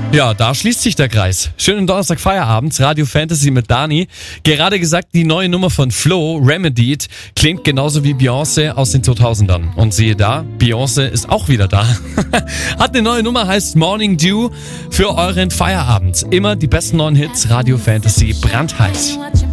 Ja, da schließt sich der Kreis. Schönen Donnerstag Feierabend, Radio Fantasy mit Dani. Gerade gesagt, die neue Nummer von Flo, Remedied, klingt genauso wie Beyoncé aus den 2000ern. Und siehe da, Beyoncé ist auch wieder da. Hat eine neue Nummer, heißt Morning Dew für euren Feierabend. Immer die besten neuen Hits, Radio Fantasy brandheiß.